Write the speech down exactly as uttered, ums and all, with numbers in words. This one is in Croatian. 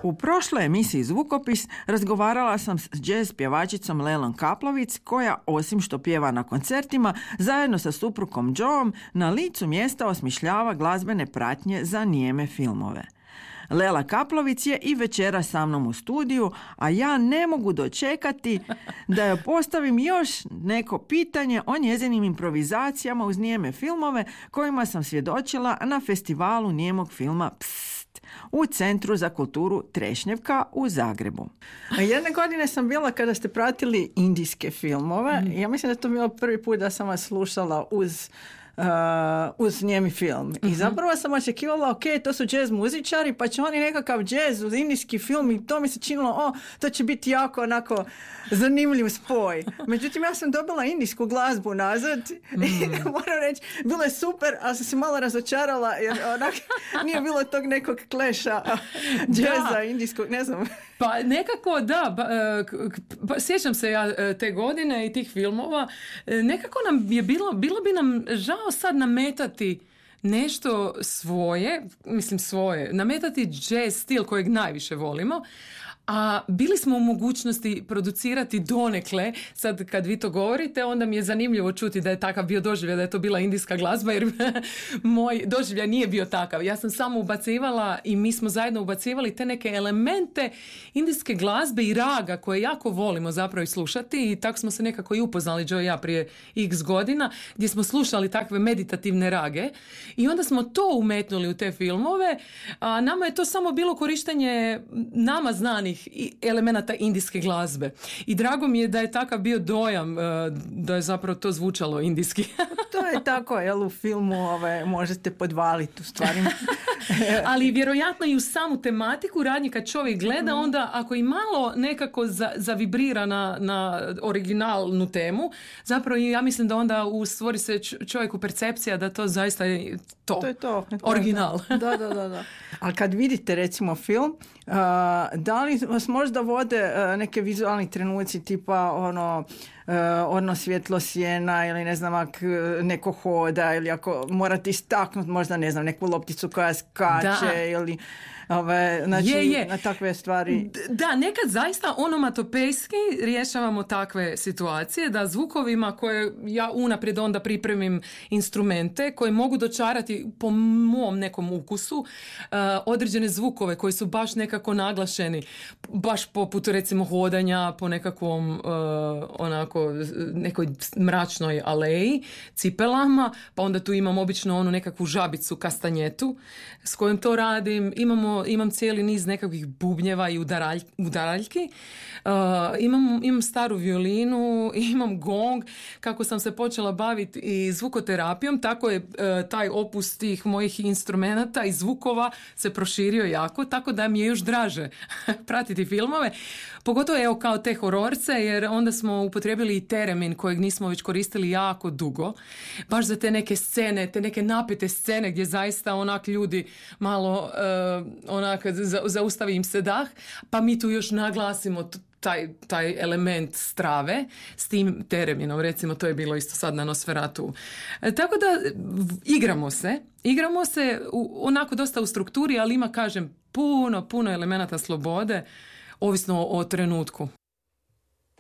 U prošloj emisiji Zvukopis razgovarala sam s jazz pjevačicom Lelom Kaplovic, koja osim što pjeva na koncertima, zajedno sa suprukom Joeom na licu mjesta osmišljava glazbene pratnje za nijeme filmove. Lela Kaplovic je i večera sa mnom u studiju, a ja ne mogu dočekati da joj postavim još neko pitanje o njezinim improvizacijama uz nijeme filmove kojima sam svjedočila na festivalu nijemog filma Psst u Centru za kulturu Trešnjevka u Zagrebu. Jedne godine sam bila kada ste pratili indijske filmove. Mm. Ja mislim da je to bilo prvi put da sam vas slušala uz Uh, uz njemi film. I zapravo sam očekivala, ok, to su jazz muzičari, pa će oni nekakav jazz uz indijski film i to mi se činilo, o, to će biti jako onako zanimljiv spoj. Međutim, ja sam dobila indijsku glazbu nazad mm. i moram reći, bilo je super, ali sam se malo razočarala jer onak nije bilo tog nekog kleša jazza indijskog, ne znam. Pa nekako da, ba, ba, sjećam se ja te godine i tih filmova, nekako nam je bilo, bilo bi nam žao sad nametati nešto svoje, mislim svoje, nametati jazz stil kojeg najviše volimo, a bili smo u mogućnosti producirati donekle, sad kad vi to govorite, onda mi je zanimljivo čuti da je takav bio doživljaj, da je to bila indijska glazba, jer moj doživljaj nije bio takav. Ja sam samo ubacivala i mi smo zajedno ubacivali te neke elemente indijske glazbe i raga koje jako volimo zapravo i slušati, i tako smo se nekako i upoznali, Joe i ja, prije x godina, gdje smo slušali takve meditativne rage i onda smo to umetnuli u te filmove, a nama je to samo bilo korištenje nama znanih i elemenata indijske glazbe. I drago mi je da je takav bio dojam, da je zapravo to zvučalo indijski. To je tako, jel, u filmu ove, možete podvaliti u stvarima. Ali vjerojatno i u samu tematiku radnji kad čovjek gleda, mm. onda ako i malo nekako za, zavibrira na, na originalnu temu, zapravo ja mislim da onda u stvori se čovjeku percepcija da to zaista je to. To je to. Original. Da, da, da, da. Ali kad vidite recimo film, uh, da li vas možda vode uh, neke vizualni trenuci tipa ono Uh, ono svjetlo sjena ili ne znam ak neko hoda ili ako morate istaknuti možda ne znam neku lopticu koja skače da. ili ove, znači je, je. na takve stvari. Da, nekad zaista onomatopejski rješavamo takve situacije da zvukovima koje ja unaprijed onda pripremim instrumente koje mogu dočarati po mom nekom ukusu uh, određene zvukove koji su baš nekako naglašeni, baš poput recimo hodanja po nekakvom uh, onako nekoj mračnoj aleji, cipelama, pa onda tu imam obično onu nekakvu žabicu, kastanjetu s kojom to radim. Imamo, imam cijeli niz nekakvih bubnjeva i udaralj, udaraljki. Uh, imam, imam staru violinu, imam gong. Kako sam se počela baviti i zvukoterapijom, tako je uh, taj opus tih mojih instrumenata i zvukova se proširio jako, tako da mi je još draže pratiti filmove. Pogotovo evo kao te hororce, jer onda smo upotrijebili i teremin kojeg nismo već koristili jako dugo. Baš za te neke scene, te neke napete scene gdje zaista onak ljudi malo uh, onak za, zaustavi im se dah, pa mi tu još naglasimo t- Taj, taj element strave s tim tereminom, recimo to je bilo isto sad na Nosferatu. E, tako da igramo se, igramo se u, onako dosta u strukturi, ali ima, kažem, puno, puno elemenata slobode, ovisno o, o trenutku.